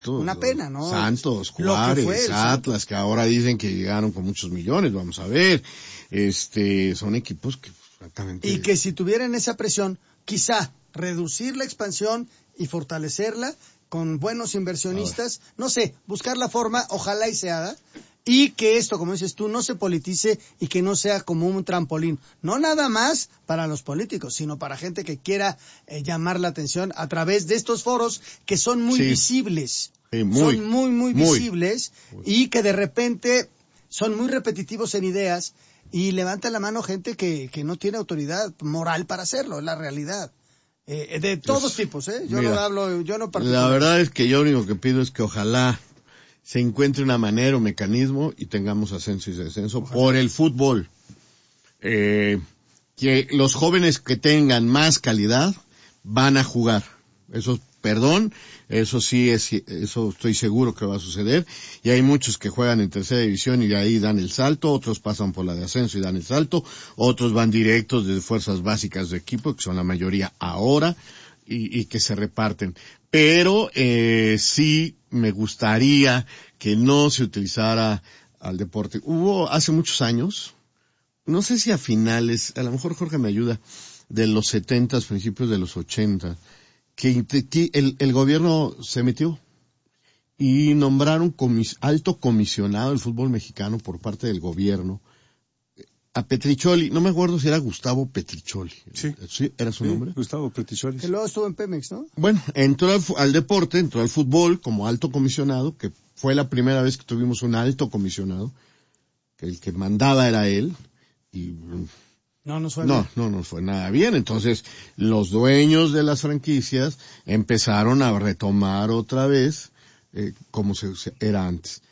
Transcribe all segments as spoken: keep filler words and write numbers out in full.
Una pena, ¿no? Santos, Juárez, que fue, Atlas, que ahora dicen que llegaron con muchos millones, vamos a ver. Este, son equipos que francamente... Y que si tuvieran esa presión, quizá reducir la expansión y fortalecerla con buenos inversionistas, no sé, buscar la forma, ojalá y se haga, y que esto, como dices tú, no se politice y que no sea como un trampolín, no nada más para los políticos, sino para gente que quiera eh, llamar la atención a través de estos foros que son muy sí. visibles, sí, muy, son muy, muy, muy visibles muy. Y que de repente son muy repetitivos en ideas y levanta la mano gente que, que no tiene autoridad moral para hacerlo, es la realidad. Eh, de todos pues, tipos, ¿eh? Yo mira, no hablo, yo no particular. La verdad es que yo lo único que pido es que ojalá se encuentre una manera, un mecanismo y tengamos ascenso y descenso ojalá. Por el fútbol. Eh, que los jóvenes que tengan más calidad van a jugar. Eso, perdón, eso sí es, eso estoy seguro que va a suceder. Y hay muchos que juegan en tercera división y de ahí dan el salto, otros pasan por la de ascenso y dan el salto, otros van directos desde fuerzas básicas de equipo, que son la mayoría ahora, y, y que se reparten. Pero, eh, sí me gustaría que no se utilizara al deporte. Hubo hace muchos años, no sé si a finales, a lo mejor Jorge me ayuda, de los setentas, principios de los ochenta, que el, el gobierno se metió y nombraron comis, alto comisionado del fútbol mexicano por parte del gobierno a Petricholi. No me acuerdo si era Gustavo Petricholi. Sí. ¿Sí? ¿Era su sí, nombre? Gustavo Petricholi. Que luego estuvo en Pemex, ¿no? Bueno, entró al, al deporte, entró al fútbol como alto comisionado, que fue la primera vez que tuvimos un alto comisionado, que el que mandaba era él, y... No, no fue no, bien. no nos fue nada bien. Entonces, los dueños de las franquicias empezaron a retomar otra vez eh, como se, se era antes.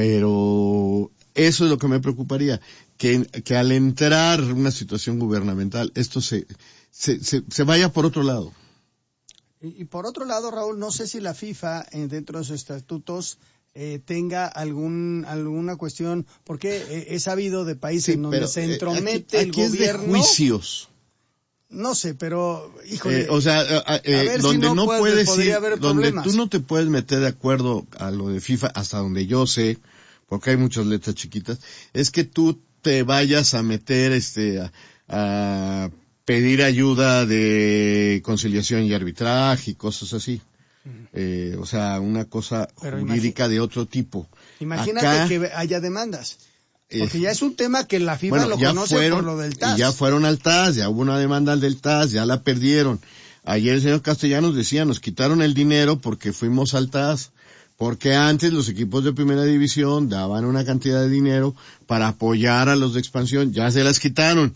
Pero eso es lo que me preocuparía, que, que al entrar una situación gubernamental, esto se, se, se, se vaya por otro lado. Y, y por otro lado, Raúl, no sé si la FIFA, eh, dentro de sus estatutos, Eh, tenga algún alguna cuestión, porque eh, he sabido de países sí, en donde pero, se entromete eh, aquí, aquí el gobierno. Es de juicios. No sé, pero, híjole. Eh, o sea, eh, eh, donde si no, no puedes, puedes ir, donde problemas. tú no te puedes meter de acuerdo a lo de FIFA, hasta donde yo sé, porque hay muchas letras chiquitas, es que tú te vayas a meter, este, a, a pedir ayuda de conciliación y arbitraje y cosas así. Eh, o sea, una cosa Pero jurídica de otro tipo. Imagínate Acá, que haya demandas. Porque eh, ya es un tema que la FIFA bueno, lo ya conoce fueron, por lo del T A S. Y ya fueron al T A S, ya hubo una demanda al del T A S, ya la perdieron. Ayer el señor Castellanos decía, nos quitaron el dinero porque fuimos al T A S. Porque antes los equipos de primera división daban una cantidad de dinero para apoyar a los de expansión, ya se las quitaron.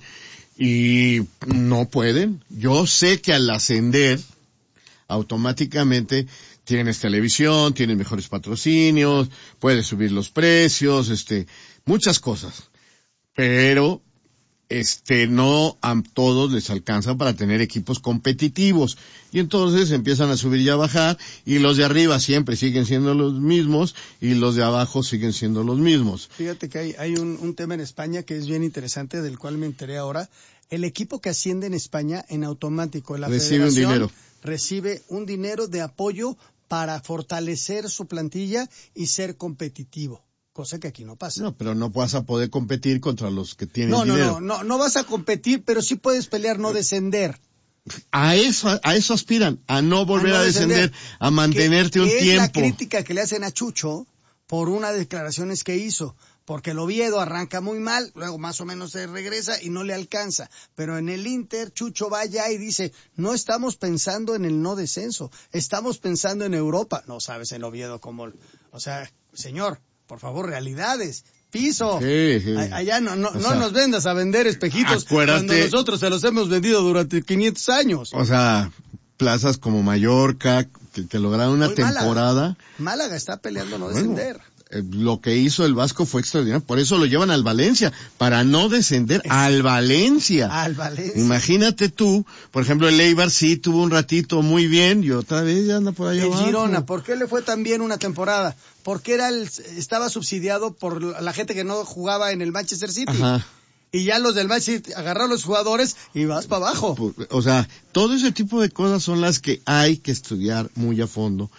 Y no pueden. Yo sé que al ascender, automáticamente tienes televisión, tienes mejores patrocinios, puedes subir los precios, este, muchas cosas. Pero, este, no a todos les alcanza para tener equipos competitivos. Y entonces empiezan a subir y a bajar, y los de arriba siempre siguen siendo los mismos, y los de abajo siguen siendo los mismos. Fíjate que hay, hay un, un tema en España que es bien interesante, del cual me enteré ahora. El equipo que asciende en España, en automático, la recibe un dinero. Recibe un dinero de apoyo para fortalecer su plantilla y ser competitivo, cosa que aquí no pasa. No, pero no vas a poder competir contra los que tienen no, dinero. No, no, no, no vas a competir, pero sí puedes pelear, no descender. A eso, a eso aspiran, a no volver a, no a descender, descender, a mantenerte que, un que tiempo. Es la crítica que le hacen a Chucho por unas declaraciones que hizo. Porque el Oviedo arranca muy mal, luego más o menos se regresa y no le alcanza. Pero en el Inter, Chucho va allá y dice, no estamos pensando en el no descenso, estamos pensando en Europa. No sabes el Oviedo cómo, o sea, señor, por favor, realidades, piso. Sí, sí. Allá no, no, no sea, nos vendas a vender espejitos acuérdate, cuando nosotros se los hemos vendido durante quinientos años. O sea, plazas como Mallorca, que, que lograron una Hoy temporada. Málaga. Málaga está peleando no bueno, descender. Lo que hizo el Vasco fue extraordinario, por eso lo llevan al Valencia, para no descender al Valencia. Al Valencia. Imagínate tú, por ejemplo, el Eibar sí tuvo un ratito muy bien y otra vez ya anda por allá el abajo. Girona, ¿por qué le fue tan bien una temporada? Porque era el, estaba subsidiado por la gente que no jugaba en el Manchester City. Ajá. Y ya los del Manchester City agarraron los jugadores y vas para abajo. O sea, todo ese tipo de cosas son las que hay que estudiar muy a fondo.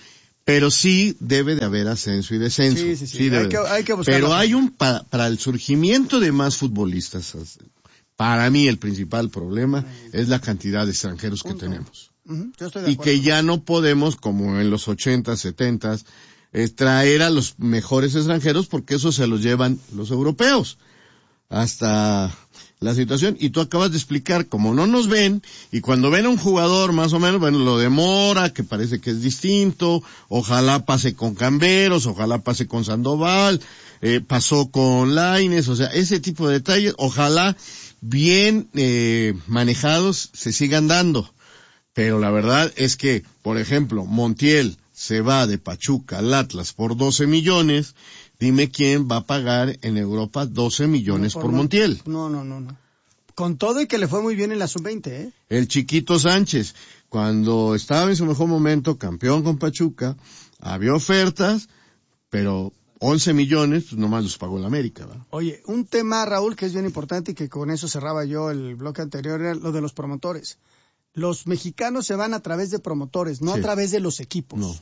pero sí debe de haber ascenso y descenso. Sí, sí, sí. sí hay, que, hay que buscar. Pero hay un, para, para el surgimiento de más futbolistas, para mí el principal problema es la cantidad de extranjeros que tenemos. Uh-huh. Yo estoy de y acuerdo. que ya no podemos, como en los ochentas, setentas, eh, traer a los mejores extranjeros porque eso se los llevan los europeos. Hasta la situación, y tú acabas de explicar, como no nos ven, y cuando ven a un jugador más o menos, bueno, lo demora, que parece que es distinto, ojalá pase con Camberos, ojalá pase con Sandoval, eh, pasó con Lainez, o sea, ese tipo de detalles, ojalá bien eh, manejados se sigan dando. Pero la verdad es que, por ejemplo, Montiel se va de Pachuca al Atlas por doce millones, dime quién va a pagar en Europa doce millones no, por, por Montiel. No, no, no, no. Con todo y que le fue muy bien en la sub veinte, ¿eh? El Chiquito Sánchez, cuando estaba en su mejor momento, campeón con Pachuca, había ofertas, pero once millones, pues nomás los pagó el América, ¿verdad? Oye, un tema, Raúl, que es bien importante y que con eso cerraba yo el bloque anterior, era lo de los promotores. Los mexicanos se van a través de promotores, no sí. a través de los equipos. No.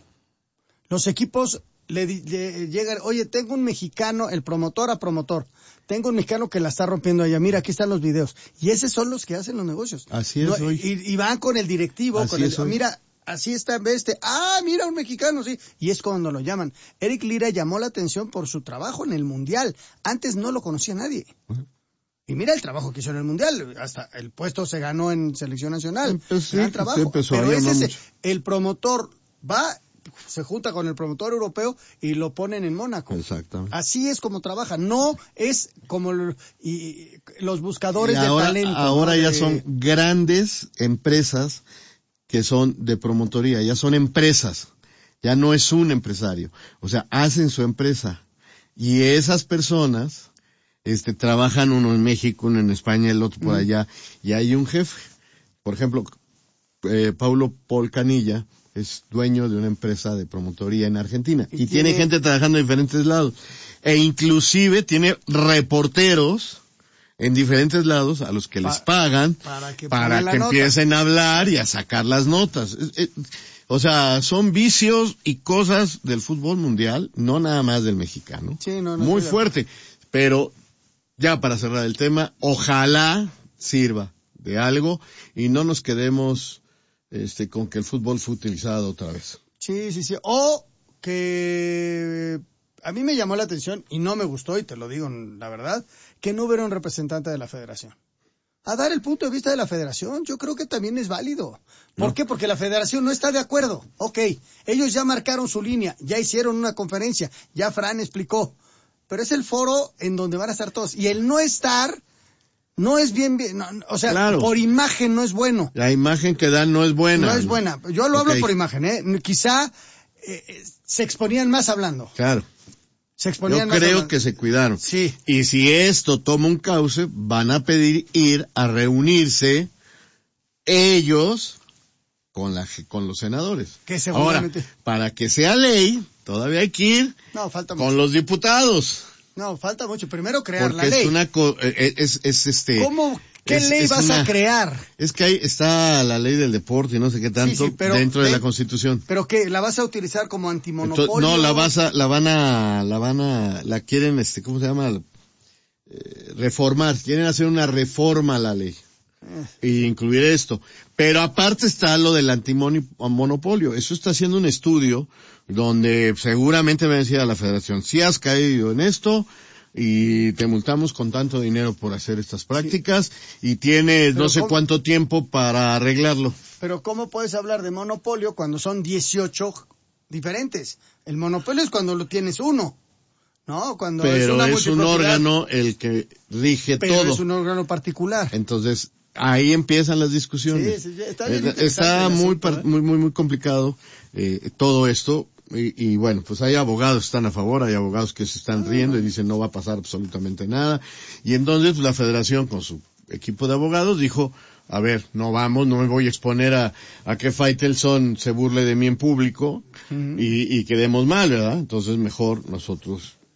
Los equipos le, le llegan, oye, tengo un mexicano, el promotor a promotor, tengo un mexicano que la está rompiendo allá, mira, aquí están los videos. Y esos son los que hacen los negocios. Así es no, hoy. Y, y van con el directivo, Así con el, es hoy. mira, así está este, ah, mira, un mexicano, sí. Y es cuando lo llaman. Eric Lira llamó la atención por su trabajo en el Mundial. Antes no lo conocía nadie. Uh-huh. Y mira el trabajo que hizo en el Mundial, hasta el puesto se ganó en Selección Nacional. Pues sí, gran trabajo. Empezó Pero es ese, mucho. el promotor va, se junta con el promotor europeo y lo ponen en Mónaco. Exactamente. Así es como trabaja, no es como el, y, los buscadores y ahora, de talento. Ahora ¿no? ya de... son grandes empresas que son de promotoría, ya son empresas, ya no es un empresario. O sea, hacen su empresa. Y esas personas... Este, trabajan uno en México, uno en España, el otro por mm. allá, y hay un jefe. Por ejemplo, eh, Paulo Paul Canilla es dueño de una empresa de promotoría en Argentina, y, y tiene... tiene gente trabajando en diferentes lados, e inclusive tiene reporteros en diferentes lados a los que pa les pagan para que, para que empiecen a hablar y a sacar las notas. Es, es, o sea, son vicios y cosas del fútbol mundial, no nada más del mexicano. Sí, no, no muy fuerte, pero ya para cerrar el tema, ojalá sirva de algo y no nos quedemos este con que el fútbol fue utilizado otra vez. Sí, sí, sí. O que a mí me llamó la atención y no me gustó, y te lo digo la verdad, que no hubiera un representante de la federación. A dar el punto de vista de la federación, yo creo que también es válido. ¿Por no. qué? Porque la federación no está de acuerdo. Ok, ellos ya marcaron su línea, ya hicieron una conferencia, ya Fran explicó. Pero es el foro en donde van a estar todos. Y el no estar, no es bien, bien no, o sea, claro. por imagen no es bueno. La imagen que dan no es buena. No es buena. Yo lo okay. hablo por imagen, ¿eh? Quizá eh, se exponían más hablando. Claro. Se exponían Yo más creo hablando. que se cuidaron. Sí. Y si esto toma un cauce, van a pedir ir a reunirse ellos con la con los senadores. Que seguramente... Ahora, para que sea ley, todavía hay que ir no, falta con mucho. los diputados. No, falta mucho. Primero crear Porque la ley. es una co es, es, es este. ¿Cómo? ¿Qué es, ley es vas una, a crear? Es que ahí está la ley del deporte y no sé qué tanto sí, sí, pero, dentro de, de la ¿eh? Constitución. ¿Pero qué? ¿La vas a utilizar como antimonopolio? Entonces, no, la vas a, la van a, la van a, la quieren, este, ¿cómo se llama? Eh, reformar. Quieren hacer una reforma a la ley. Eh. Y incluir esto. Pero aparte está lo del antimonopolio. Eso está haciendo un estudio donde seguramente va a decir a la federación, si has caído en esto y te multamos con tanto dinero por hacer estas prácticas sí. y tienes no sé ¿cómo? cuánto tiempo para arreglarlo. Pero ¿cómo puedes hablar de monopolio cuando son dieciocho diferentes? El monopolio es cuando lo tienes uno, ¿no? Cuando pero es, una es un órgano el que rige pero todo. Pero es un órgano particular. Entonces, ahí empiezan las discusiones. Sí, sí, está bien está, está muy, asunto, ¿eh? muy, muy, muy complicado eh, todo esto. Y, y bueno, pues hay abogados que están a favor, hay abogados que se están riendo y dicen no va a pasar absolutamente nada. Y entonces pues, la federación con su equipo de abogados dijo, a ver, no vamos, no me voy a exponer a, a que Faitelson se burle de mí en público uh-huh. y, y quedemos mal, ¿verdad? Entonces mejor nosotros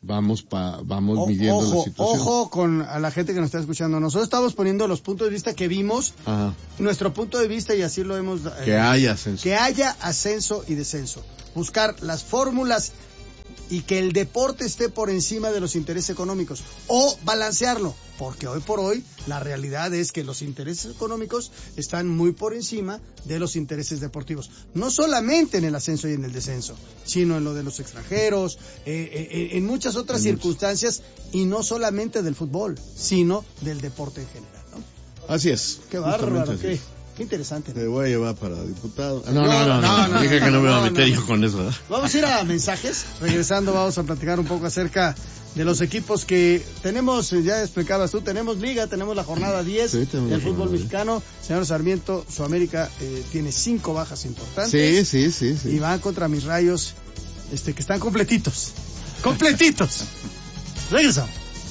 vamos pa, vamos o, midiendo ojo, la situación. Ojo con a la gente que nos está escuchando. Nosotros estamos poniendo los puntos de vista que vimos, Ajá. nuestro punto de vista, y así lo hemos... Eh, que haya ascenso. Que haya ascenso y descenso. Buscar las fórmulas y que el deporte esté por encima de los intereses económicos, o balancearlo, porque hoy por hoy la realidad es que los intereses económicos están muy por encima de los intereses deportivos, no solamente en el ascenso y en el descenso, sino en lo de los extranjeros, eh, eh, en muchas otras en circunstancias, muchos. Y no solamente del fútbol, sino del deporte en general, ¿no? Así es. Qué bárbaro, qué, qué interesante, ¿no? Te voy a llevar para diputado. No, no, no, no, no, no dije no, que no me iba a meter no, no. yo con eso, ¿verdad? Vamos a ir a mensajes. Regresando vamos a platicar un poco acerca de los equipos que tenemos. Ya explicabas tú, tenemos liga, tenemos la jornada diez sí, del fútbol mexicano. Señor Sarmiento, su América eh, tiene cinco bajas importantes. Sí, sí, sí, sí. Y van contra mis Rayos, este, que están completitos. ¡Completitos! Regresamos.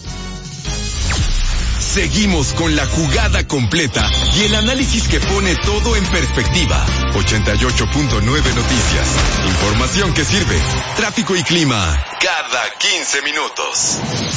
Seguimos con la jugada completa y el análisis que pone todo en perspectiva. ochenta y ocho punto nueve Noticias. Información que sirve. Tráfico y clima cada quince minutos.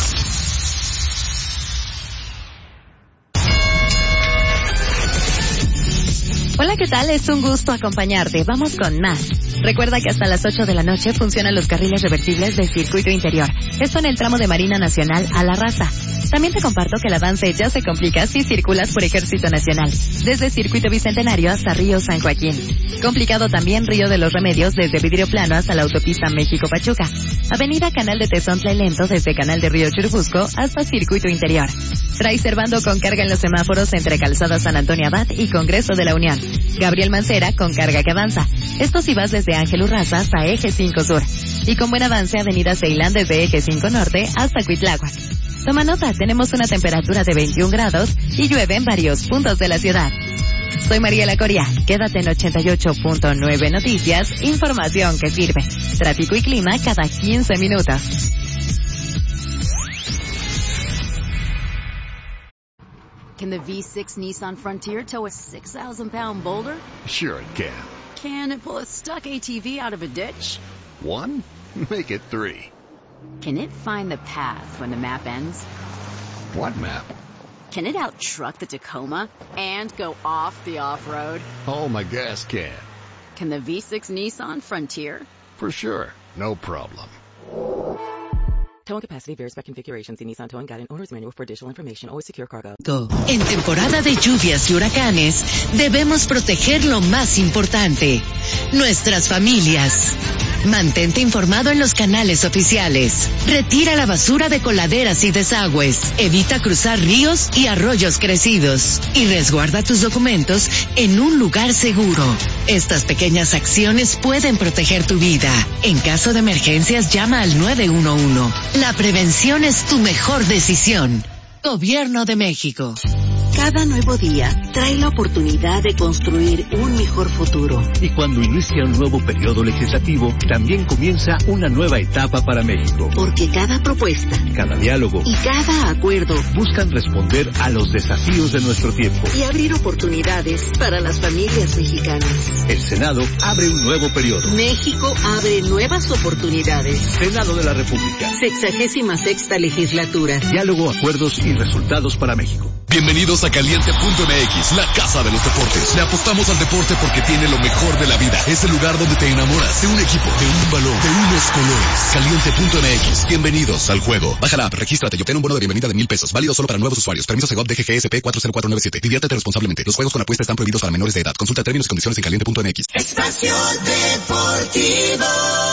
Hola, ¿qué tal? Es un gusto acompañarte. Vamos con más. Recuerda que hasta las ocho de la noche funcionan los carriles reversibles del circuito interior. Esto en el tramo de Marina Nacional a La Raza. También te comparto que el avance ya se complica si circulas por Ejército Nacional, desde Circuito Bicentenario hasta Río San Joaquín. Complicado también Río de los Remedios desde Vidrio Plano hasta la autopista México-Pachuca. Avenida Canal de Tezontla y Lento desde Canal de Río Churubusco hasta Circuito Interior. Trae Servando con carga en los semáforos entre Calzada San Antonio Abad y Congreso de la Unión. Gabriel Mancera con carga que avanza. Esto si vas desde Ángel Urraza hasta Eje cinco Sur. Y con buen avance Avenida Ceilán desde Eje cinco Norte hasta Cuitláhuac. Toma nota, tenemos una temperatura de veintiún grados y llueve en varios puntos de la ciudad. Soy Mariela Coria, quédate en ochenta y ocho punto nueve Noticias, información que sirve. Tráfico y clima cada quince minutos. Can the V six Nissan Frontier tow a six thousand pound boulder? Sure it can. Can it pull a stuck A T V out of a ditch? One? Make it three. Can it find the path when the map ends? What map? Can it out-truck the Tacoma and go off the off-road? Oh, my gas can. Can the V six Nissan Frontier? For sure. No problem. Towing capacity varies by configuration. See Nissan Towing Guide and Owner's Manual for additional information. Always secure cargo. En temporada de lluvias y huracanes, debemos proteger lo más importante, nuestras familias. Mantente informado en los canales oficiales. Retira la basura de coladeras y desagües. Evita cruzar ríos y arroyos crecidos. Y resguarda tus documentos en un lugar seguro. Estas pequeñas acciones pueden proteger tu vida. En caso de emergencias, llama al nueve uno uno. La prevención es tu mejor decisión. Gobierno de México. Cada nuevo día trae la oportunidad de construir un mejor futuro. Y cuando inicia un nuevo periodo legislativo, también comienza una nueva etapa para México. Porque cada propuesta, cada diálogo y cada acuerdo buscan responder a los desafíos de nuestro tiempo y abrir oportunidades para las familias mexicanas. El Senado abre un nuevo periodo. México abre nuevas oportunidades. Senado de la República. Sexagésima sexta legislatura. Diálogo, acuerdos y resultados para México. Bienvenidos a Caliente punto M X, la casa de los deportes. Le apostamos al deporte porque tiene lo mejor de la vida. Es el lugar donde te enamoras de un equipo, de un balón, de unos colores. Caliente punto M X. Bienvenidos al juego. Baja la app, regístrate y obtén un bono de bienvenida de mil pesos. Válido solo para nuevos usuarios. Permiso Segov D G G S P cuatro cero cuatro nueve siete. Diviértete responsablemente. Los juegos con apuesta están prohibidos para menores de edad. Consulta términos y condiciones en caliente punto M X. Espacio Deportivo.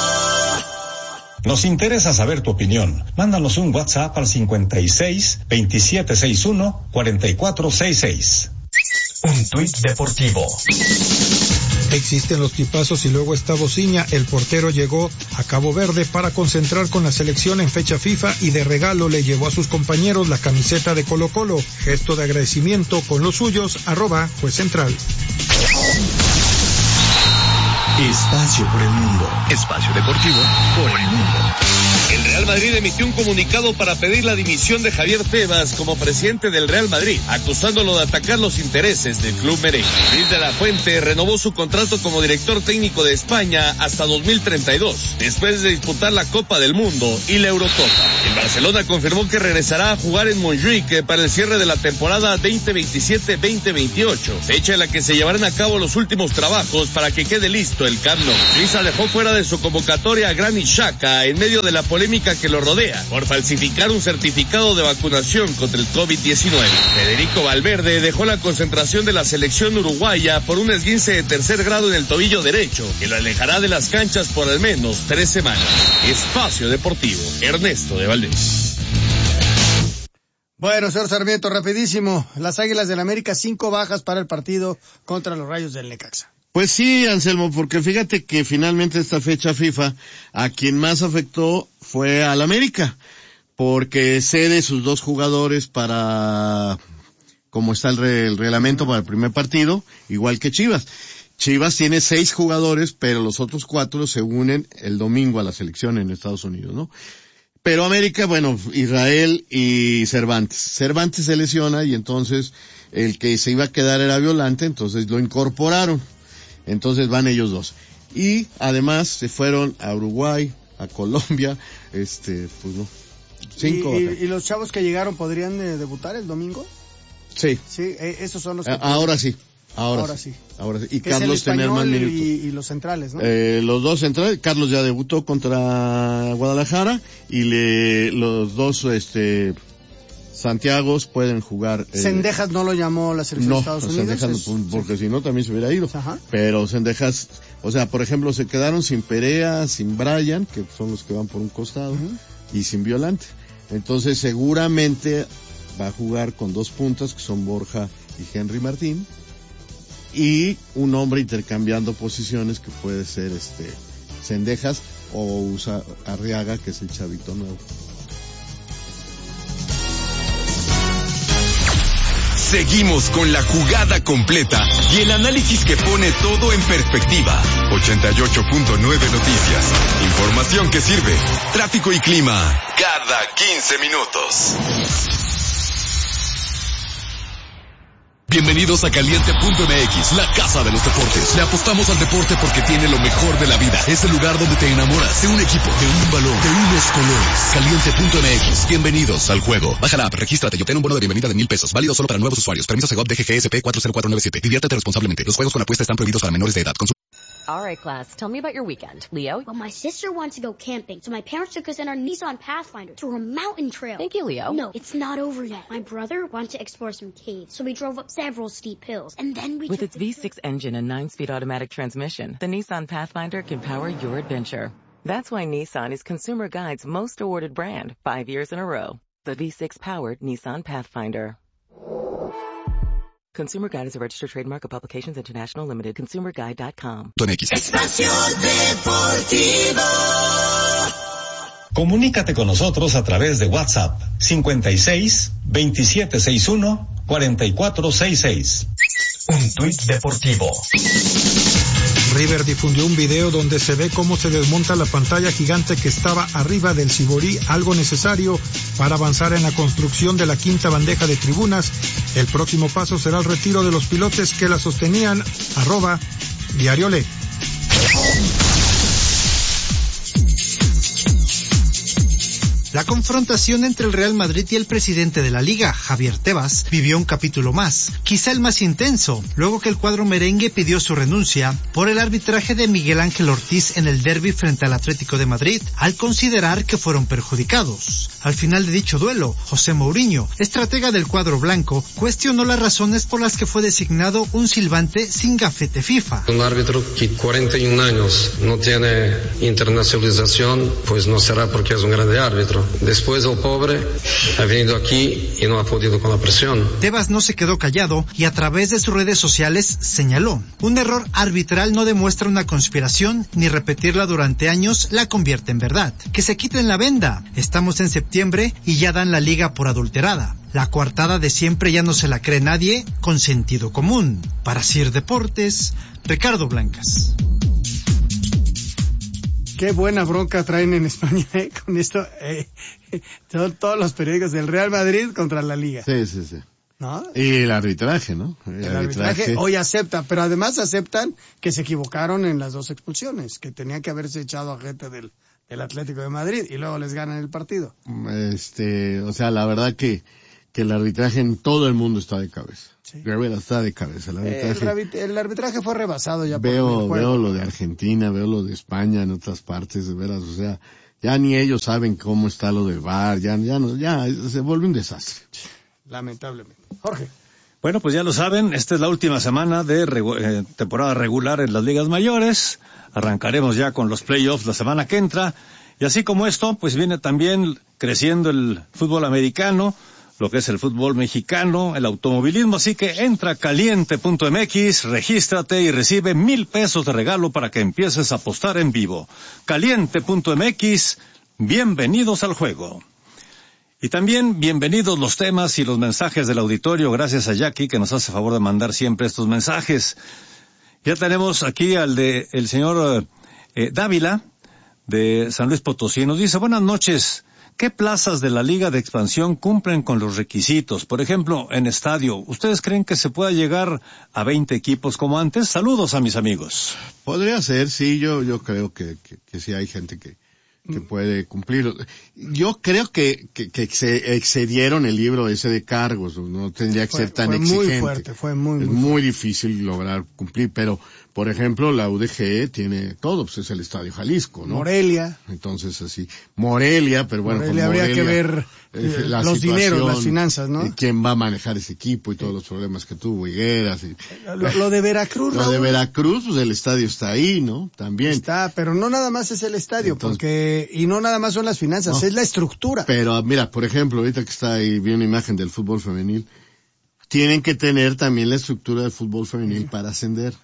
Nos interesa saber tu opinión. Mándanos un WhatsApp al cincuenta y seis, veintisiete sesenta y uno, cuarenta y cuatro sesenta y seis. Un tuit deportivo. Existen los tipazos y luego está Bociña. El portero llegó a Cabo Verde para concentrar con la selección en fecha FIFA y de regalo le llevó a sus compañeros la camiseta de Colo Colo. Gesto de agradecimiento con los suyos, arroba Juez Central. Espacio por el mundo. Espacio deportivo por el mundo. El Real Real Madrid emitió un comunicado para pedir la dimisión de Javier Tebas como presidente del Real Madrid, acusándolo de atacar los intereses del club merengue. Luis de la Fuente renovó su contrato como director técnico de España hasta dos mil treinta y dos, después de disputar la Copa del Mundo y la Eurocopa. El Barcelona confirmó que regresará a jugar en Montjuic para el cierre de la temporada veinte veintisiete veinte veintiocho, fecha en la que se llevarán a cabo los últimos trabajos para que quede listo el Camp Nou. Suiza dejó fuera de su convocatoria a Granit Xhaka en medio de la polémica que lo rodea por falsificar un certificado de vacunación contra el COVID diecinueve. Federico Valverde dejó la concentración de la selección uruguaya por un esguince de tercer grado en el tobillo derecho que lo alejará de las canchas por al menos tres semanas. Espacio Deportivo, Ernesto de Valdés. Bueno, señor Sarmiento, rapidísimo. Las Águilas del América, cinco bajas para el partido contra los Rayos del Necaxa. Pues sí, Anselmo, porque fíjate que finalmente esta fecha FIFA a quien más afectó fue al América, porque cede sus dos jugadores para, como está el, re, el reglamento para el primer partido, igual que Chivas. Chivas tiene seis jugadores, pero los otros cuatro se unen el domingo a la selección en Estados Unidos, ¿no? Pero América, bueno, Israel y Cervantes. Cervantes se lesiona y entonces el que se iba a quedar era Violante, entonces lo incorporaron. Entonces van ellos dos. Y además se fueron a Uruguay, a Colombia, este, pues no, cinco. ¿Y, y, y los chavos que llegaron podrían eh, debutar el domingo? Sí. Sí, eh, esos son los que... Ahora sí. Ahora, ahora sí. sí. Ahora sí. Y que Carlos es el tener más minutos. Y, y los centrales, ¿no? Eh, los dos centrales. Carlos ya debutó contra Guadalajara y le, los dos, este, Santiagos pueden jugar. Eh, Cendejas no lo llamó la selección no, de Estados Unidos. Cendejas es, no, porque sí. si no también se hubiera ido. Ajá. Pero Cendejas, o sea, por ejemplo, se quedaron sin Perea, sin Brian, que son los que van por un costado, uh-huh. y sin Violante. Entonces seguramente va a jugar con dos puntas, que son Borja y Henry Martín, y un hombre intercambiando posiciones que puede ser este Cendejas o usa Arriaga, que es el chavito nuevo. Seguimos con la jugada completa y el análisis que pone todo en perspectiva. ochenta y ocho punto nueve Noticias. Información que sirve. Tráfico y clima cada quince minutos. Bienvenidos a Caliente punto M X, la casa de los deportes. Le apostamos al deporte porque tiene lo mejor de la vida. Es el lugar donde te enamoras de un equipo, de un balón, de unos colores. Caliente punto M X, bienvenidos al juego. Baja la app, regístrate y obtén un bono de bienvenida de mil pesos. Válido solo para nuevos usuarios. Permiso Segov D G G S P cuatro cero cuatro nueve siete. Diviértete responsablemente. Los juegos con apuesta están prohibidos para menores de edad. Consum- All right, class. Tell me about your weekend. Leo? Well, my sister wants to go camping, so my parents took us in our Nissan Pathfinder to a mountain trail. Thank you, Leo. No, it's not over yet. My brother wanted to explore some caves, so we drove up several steep hills, and then we... With its V six engine and nine-speed automatic transmission, the Nissan Pathfinder can power your adventure. That's why Nissan is Consumer Guide's most awarded brand, five years in a row. The V six-powered Nissan Pathfinder. Consumer Guide is a registered trademark of Publications International Limited. consumer guide dot com. Espacio Deportivo. Comunícate con nosotros a través de WhatsApp cincuenta y seis, veintisiete sesenta y uno, cuarenta y cuatro sesenta y seis. Un tuit deportivo. River difundió un video donde se ve cómo se desmonta la pantalla gigante que estaba arriba del Ciborí, algo necesario para avanzar en la construcción de la quinta bandeja de tribunas. El próximo paso será el retiro de los pilotes que la sostenían. Arroba Diario Le. La confrontación entre el Real Madrid y el presidente de la Liga, Javier Tebas, vivió un capítulo más, quizá el más intenso, luego que el cuadro merengue pidió su renuncia por el arbitraje de Miguel Ángel Ortiz en el derbi frente al Atlético de Madrid, al considerar que fueron perjudicados. Al final de dicho duelo, José Mourinho, estratega del cuadro blanco, cuestionó las razones por las que fue designado un silbante sin gafete FIFA. Un árbitro que cuarenta y un años no tiene internacionalización, pues no será porque es un grande árbitro. Después el pobre ha venido aquí y no ha podido con la presión. Tebas no se quedó callado y a través de sus redes sociales señaló: un error arbitral no demuestra una conspiración ni repetirla durante años la convierte en verdad. Que se quiten la venda. Estamos en septiembre y ya dan la liga por adulterada. La coartada de siempre ya no se la cree nadie con sentido común. Para Sir Deportes, Ricardo Blancas. Qué buena bronca traen en España, ¿eh? Con esto, eh, son todos los periódicos del Real Madrid contra la Liga. Sí, sí, sí. ¿No? Y el arbitraje, ¿no? El, el arbitraje, arbitraje hoy acepta, pero además aceptan que se equivocaron en las dos expulsiones, que tenían que haberse echado a gente del, del Atlético de Madrid y luego les ganan el partido. Este, o sea, la verdad que, que el arbitraje en todo el mundo está de cabeza. Sí. Gabriela está de cabeza. El arbitraje, el, el arbitraje fue rebasado ya veo, por el juego. Veo lo de Argentina, veo lo de España en otras partes, de veras, o sea, ya ni ellos saben cómo está lo del V A R, ya, ya no, ya se vuelve un desastre. Lamentablemente. Jorge. Bueno, pues ya lo saben, esta es la última semana de regu- eh, temporada regular en las ligas mayores. Arrancaremos ya con los playoffs la semana que entra. Y así como esto, pues viene también creciendo el fútbol americano, lo que es el fútbol mexicano, el automovilismo. Así que entra a caliente punto m x, regístrate y recibe mil pesos de regalo para que empieces a apostar en vivo. caliente punto m x, bienvenidos al juego. Y también bienvenidos los temas y los mensajes del auditorio, gracias a Jackie que nos hace favor de mandar siempre estos mensajes. Ya tenemos aquí al de el señor eh, Dávila de San Luis Potosí. Nos dice, buenas noches, ¿qué plazas de la Liga de Expansión cumplen con los requisitos? Por ejemplo, en estadio, ¿ustedes creen que se pueda llegar a veinte equipos como antes? Saludos a mis amigos. Podría ser, sí, yo yo creo que, que, que sí hay gente que que puede cumplir. Yo creo que, que, que se excedieron el libro ese de cargos, no tendría que fue, ser tan fue exigente. Muy fuerte, fue muy, es muy, muy fuerte. difícil lograr cumplir, pero, por ejemplo, la U D G tiene todo, pues es el Estadio Jalisco, ¿no? Morelia. Entonces, así, Morelia, pero bueno, Morelia, con Morelia habría que ver eh, los dineros, las finanzas, ¿no? Quién va a manejar ese equipo y todos los problemas que tuvo, Higueras. Y, lo, lo de Veracruz, Lo Raúl, de Veracruz, pues el estadio está ahí, ¿no? También. Está, pero no nada más es el estadio, Entonces, porque, y no nada más son las finanzas, no, es la estructura. Pero mira, por ejemplo, ahorita que está ahí, vi una imagen del fútbol femenil, tienen que tener también la estructura del fútbol femenil sí. para ascender.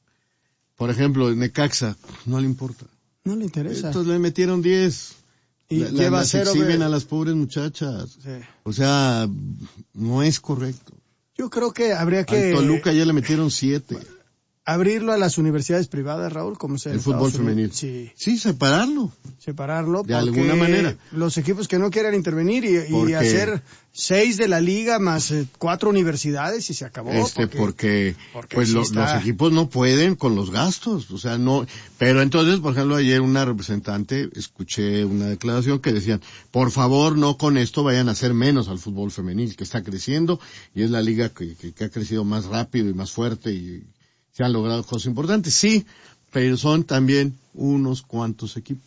Por ejemplo, Necaxa, no le importa. No le interesa. Entonces le metieron diez. Y la, lleva las cero. exhiben a las pobres muchachas. Sí. O sea, no es correcto. Yo creo que habría que... Al Toluca ya le metieron siete. Abrirlo a las universidades privadas, Raúl, como sea. El fútbol femenil. Sí. Sí, separarlo. Separarlo. De alguna manera. Los equipos que no quieran intervenir y, y hacer seis de la liga más eh, cuatro universidades y se acabó. Este, porque, porque, porque pues sí lo, los equipos no pueden con los gastos, o sea, no. Pero entonces, por ejemplo, ayer una representante, escuché una declaración que decían, por favor, no con esto vayan a hacer menos al fútbol femenil, que está creciendo y es la liga que, que, que ha crecido más rápido y más fuerte y se han logrado cosas importantes, sí, pero son también unos cuantos equipos.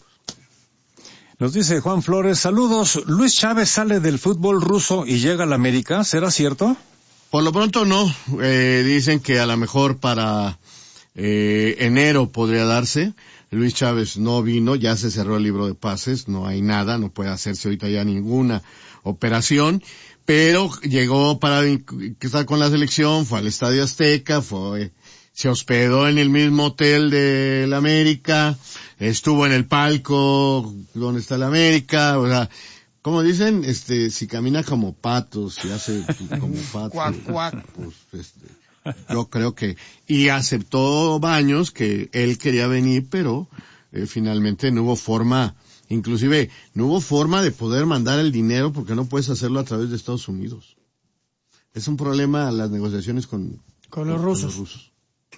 Nos dice Juan Flores, saludos, Luis Chávez sale del fútbol ruso y llega a la América, ¿será cierto? Por lo pronto no, eh, dicen que a lo mejor para eh, enero podría darse. Luis Chávez no vino, ya se cerró el libro de pases, no hay nada, no puede hacerse ahorita ya ninguna operación, pero llegó para estar con la selección, fue al Estadio Azteca, fue... se hospedó en el mismo hotel de la América, estuvo en el palco donde está la América, o sea, como dicen, este, si camina como patos, si hace como patos, cuac, cuac. Pues, este, yo creo que, y aceptó Baños que él quería venir, pero eh, finalmente no hubo forma, inclusive no hubo forma de poder mandar el dinero porque no puedes hacerlo a través de Estados Unidos. Es un problema las negociaciones con, con, los, con rusos. los rusos.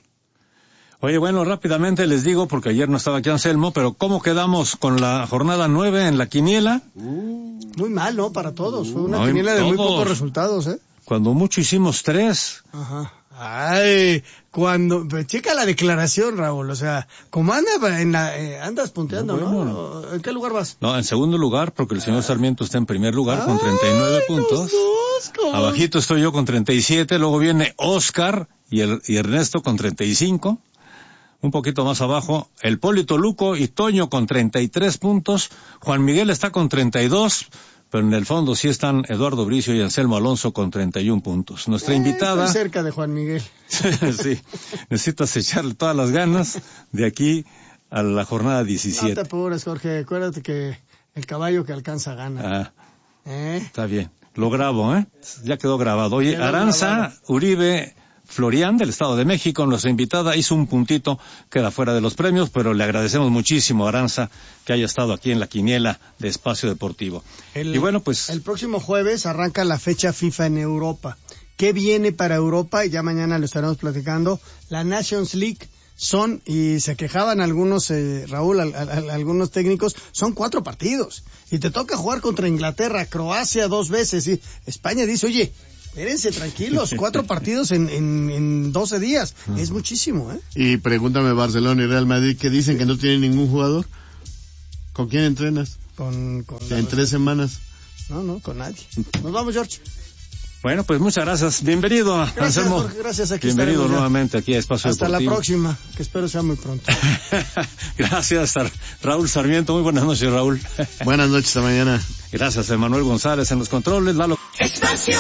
Oye, bueno, rápidamente les digo, porque ayer no estaba aquí Anselmo, pero ¿cómo quedamos con la jornada nueve en la quiniela? Uh, muy mal, ¿no? Para todos. Fue una no, quiniela de todos. muy pocos resultados, ¿eh? Cuando mucho hicimos tres. Ajá. Ay, cuando, checa la declaración, Raúl, o sea, como anda en la, eh, andas punteando, no, bueno. ¿no? ¿En qué lugar vas? No, en segundo lugar, porque el señor Sarmiento está en primer lugar con treinta y nueve puntos. Dos, Abajito estoy yo con treinta y siete, luego viene Oscar y, el, y Ernesto con treinta y cinco. Un poquito más abajo, el Polito Luco y Toño con treinta y tres puntos, Juan Miguel está con treinta y dos, pero en el fondo sí están Eduardo Bricio y Anselmo Alonso con treinta y un puntos. Nuestra eh, invitada... Estoy cerca de Juan Miguel. Sí, necesitas echarle todas las ganas de aquí a la jornada diecisiete. No te apures, Jorge, acuérdate que el caballo que alcanza gana. Ah, ¿Eh? Está bien, lo grabo, ¿eh? Ya quedó grabado. Oye, quedó Aranza grabado. Uribe Florian, del Estado de México, nuestra invitada, hizo un puntito, queda fuera de los premios, pero le agradecemos muchísimo a Aranza que haya estado aquí en la quiniela de Espacio Deportivo. El, y bueno, pues... El próximo jueves arranca la fecha FIFA en Europa. ¿Qué viene para Europa? Y ya mañana lo estaremos platicando. La Nations League son, y se quejaban algunos, eh, Raúl, al, al, algunos técnicos, son cuatro partidos. Y te toca jugar contra Inglaterra, Croacia dos veces. Y España dice, oye... Espérense, tranquilos, cuatro partidos en, en, en doce días. Es muchísimo, ¿eh? Y pregúntame Barcelona y Real Madrid, que dicen que no tienen ningún jugador. ¿Con quién entrenas? Con, con En tres semanas. No, no, con nadie. Nos vamos, George. Bueno, pues muchas gracias. Bienvenido, gracias, Anselmo. Jorge, gracias, aquí Bienvenido estaremos ya. nuevamente aquí a Espacio Hasta Deportivo. la próxima, que espero sea muy pronto. Gracias, Raúl Sarmiento. Muy buenas noches, Raúl. Buenas noches, hasta mañana. Gracias, Emanuel González en los controles. Lalo. Espacio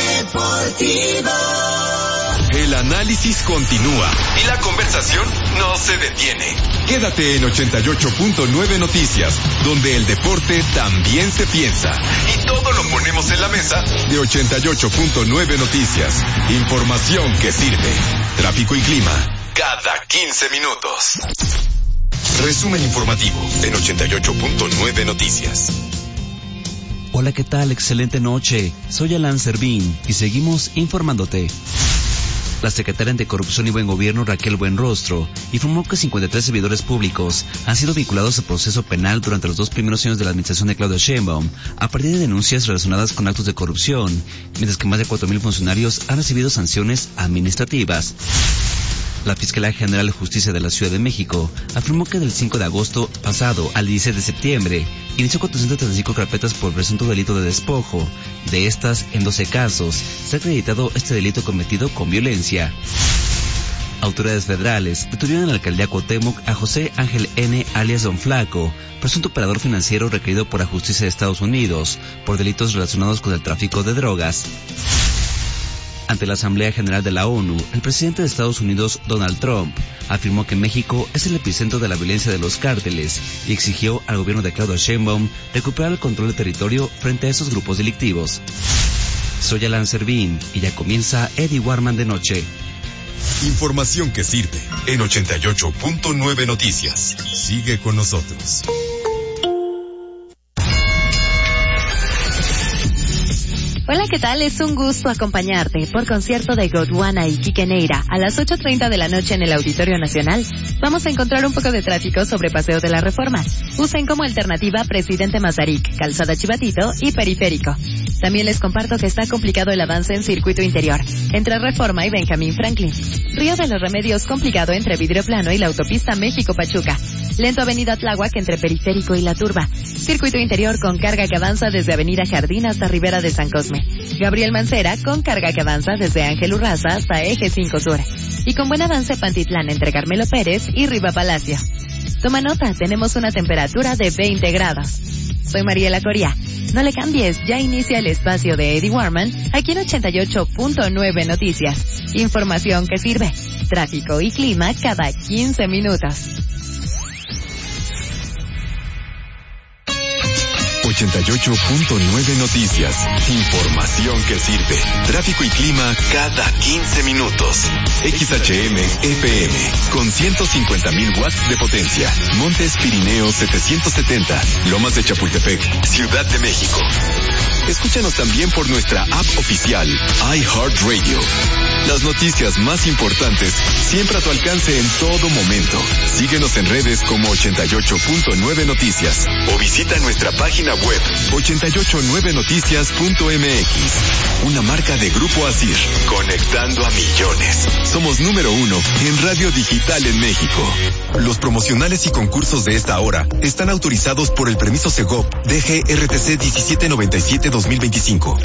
Deportivo. El análisis continúa y la conversación no se detiene. Quédate en ochenta y ocho punto nueve Noticias, donde el deporte también se piensa. Y todo lo ponemos en la mesa de ochenta y ocho punto nueve Noticias. Información que sirve. Tráfico y clima cada quince minutos. Resumen informativo en ochenta y ocho punto nueve Noticias. Hola, ¿qué tal? Excelente noche. Soy Alan Servín y seguimos informándote. La secretaria Anticorrupción y Buen Gobierno, Raquel Buenrostro, informó que cincuenta y tres servidores públicos han sido vinculados a proceso penal durante los dos primeros años de la administración de Claudia Sheinbaum, a partir de denuncias relacionadas con actos de corrupción, mientras que más de cuatro mil funcionarios han recibido sanciones administrativas. La Fiscalía General de Justicia de la Ciudad de México afirmó que del cinco de agosto pasado al dieciséis de septiembre inició cuatrocientas treinta y cinco carpetas por presunto delito de despojo. De estas, en doce casos, se ha acreditado este delito cometido con violencia. Autoridades federales detuvieron en la alcaldía Cuauhtémoc a José Ángel N., alias Don Flaco, presunto operador financiero requerido por la justicia de Estados Unidos por delitos relacionados con el tráfico de drogas. Ante la Asamblea General de la ONU, el presidente de Estados Unidos, Donald Trump, afirmó que México es el epicentro de la violencia de los cárteles y exigió al gobierno de Claudia Sheinbaum recuperar el control del territorio frente a esos grupos delictivos. Soy Alan Servín y ya comienza Eddie Warman de noche. Información que sirve en ochenta y ocho punto nueve Noticias. Sigue con nosotros. Hola, ¿qué tal? Es un gusto acompañarte por concierto de Godwana y Quique Neira a las ocho treinta de la noche en el Auditorio Nacional. Vamos a encontrar un poco de tráfico sobre Paseo de la Reforma. Usen como alternativa Presidente Mazarik, Calzada Chivatito y Periférico. También les comparto que está complicado el avance en circuito interior, entre Reforma y Benjamín Franklin. Río de los Remedios complicado entre Vidrio Plano y la autopista México-Pachuca. Lento Avenida Tláhuac entre Periférico y La Turba. Circuito interior con carga que avanza desde Avenida Jardín hasta Ribera de San Cosme. Gabriel Mancera con carga que avanza desde Ángel Urraza hasta Eje cinco Sur. Y con buen avance Pantitlán entre Carmelo Pérez y Riva Palacio. Toma nota, tenemos una temperatura de veinte grados. Soy Mariela Coria. No le cambies, ya inicia el espacio de Eddie Warman aquí en ochenta y ocho punto nueve Noticias. Información que sirve. Tráfico y clima cada quince minutos. ochenta y ocho punto nueve Noticias. Información que sirve. Tráfico y clima cada quince minutos. X H M F M con ciento cincuenta mil watts de potencia. Montes Pirineos setecientos setenta. Lomas de Chapultepec, Ciudad de México. Escúchanos también por nuestra app oficial iHeartRadio. Las noticias más importantes siempre a tu alcance en todo momento. Síguenos en redes como ochenta y ocho punto nueve Noticias o visita nuestra página web ochenta y ocho nueve noticias punto m x. Una marca de Grupo Asir, conectando a millones. Somos número uno en radio digital en México. Los promocionales y concursos de esta hora están autorizados por el permiso Segov D G R T C diecisiete noventa y siete dos mil veinticinco.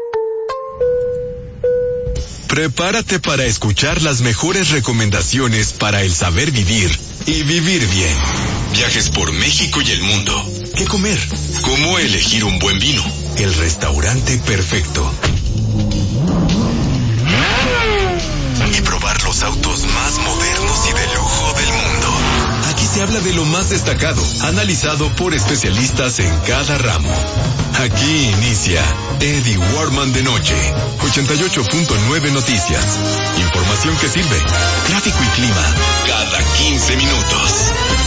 Prepárate para escuchar las mejores recomendaciones para el saber vivir y vivir bien. Viajes por México y el mundo. ¿Qué comer? ¿Cómo elegir un buen vino? El restaurante perfecto. Y probar los autos más modernos y de lujo del mundo. Aquí se te habla de lo más destacado, analizado por especialistas en cada ramo. Aquí inicia Eddie Warman de noche, ochenta y ocho punto nueve Noticias. Información que sirve. Tráfico y clima cada quince minutos.